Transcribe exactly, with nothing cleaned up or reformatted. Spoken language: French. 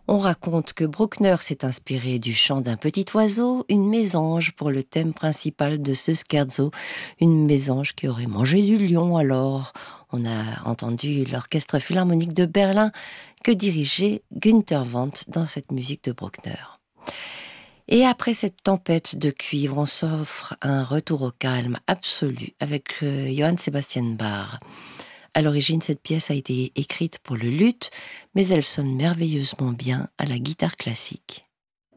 On raconte que Bruckner s'est inspiré du chant d'un petit oiseau, une mésange pour le thème principal de ce scherzo, une mésange qui aurait mangé du lion alors. On a entendu l'Orchestre philharmonique de Berlin que dirigeait Günther Wendt dans cette musique de Bruckner. Et après cette tempête de cuivre, on s'offre un retour au calme absolu avec euh, Johann Sebastian Bach. À l'origine, cette pièce a été écrite pour le luth, mais elle sonne merveilleusement bien à la guitare classique.